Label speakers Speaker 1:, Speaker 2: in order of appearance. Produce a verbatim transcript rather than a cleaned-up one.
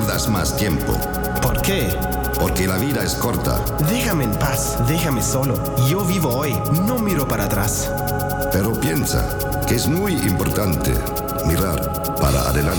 Speaker 1: pierdas más tiempo.
Speaker 2: ¿Por qué?
Speaker 1: Porque la vida es corta.
Speaker 2: Déjame en paz, déjame solo. Yo vivo hoy, no miro para atrás.
Speaker 1: Pero piensa que es muy importante mirar para adelante.